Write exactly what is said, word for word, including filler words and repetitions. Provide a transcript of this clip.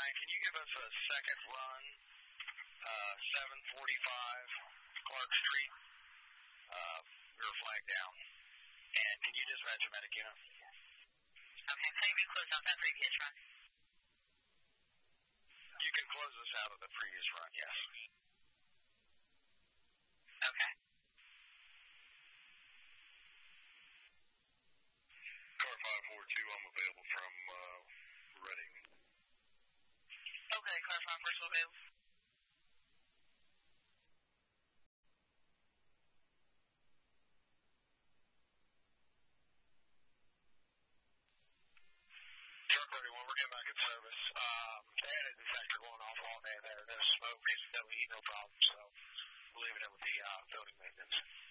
Ryan, can you give us a second run, uh, seven forty-five Clark Street? Uh, we were flagged down. And can you dispatch a medic unit? Okay, how you been closed off that previous run? You can close us out of the previous run, yes. Okay. Car five four two, I'm available from uh, Reading. Okay, car five four two available. Truck thirty-one, we're getting back in service. Um, they had a detector going off all day there. There's smoke, no heat, no problem, so we'll leave it in with the uh, building maintenance.